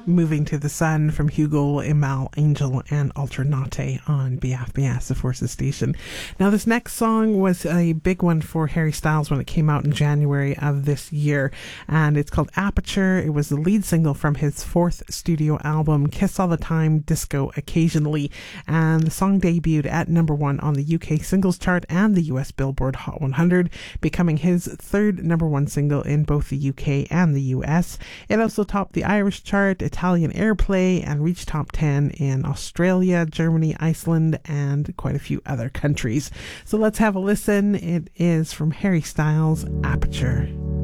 Moving to the Sun from Hugo, Emal, Angel, and Alternate on BFBS, the Forces Station. Now, this next song was a big one for Harry Styles when it came out in January of this year, and it's called Aperture. It was the lead single from his fourth studio album, Kiss All the Time, Disco Occasionally, and the song debuted at #1 on the UK singles chart and the US Billboard Hot 100, becoming his third #1 single in both the UK and the US. It also topped the Irish chart, Italian airplay, and reached top 10 in Australia, Germany, Iceland, and quite a few other countries. So let's have a listen. It is from Harry Styles, Aperture.